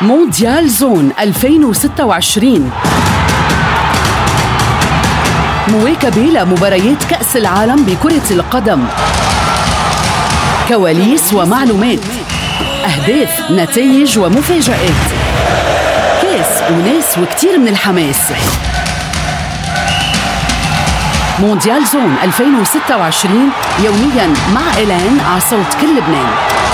مونديال زون 2026، مواكبة لمباريات كأس العالم بكرة القدم، كواليس ومعلومات، أهداف، نتائج ومفاجآت، كاس وناس وكتير من الحماس. مونديال زون 2026 يومياً مع إيلان على صوت كل لبنان.